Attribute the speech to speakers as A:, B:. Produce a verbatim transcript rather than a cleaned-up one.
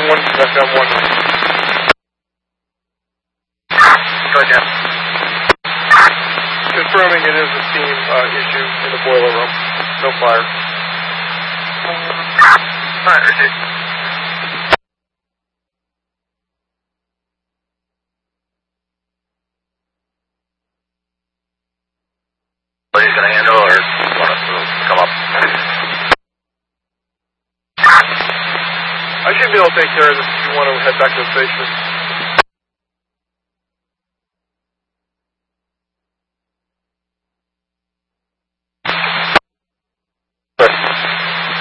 A: one, F M one. Go ahead. Confirming it is a steam uh, issue in the boiler room. No fire. Alright, receive. Are you going to handle or want us to come up? I should be able to take care of this if you want to head back to the basement.